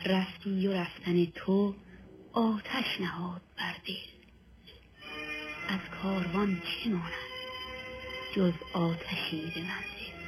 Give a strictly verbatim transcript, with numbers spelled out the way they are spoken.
رفتی و رفتن تو آتش نهاد بر دل. از کاروان چه ماند جز آتشی به منزل.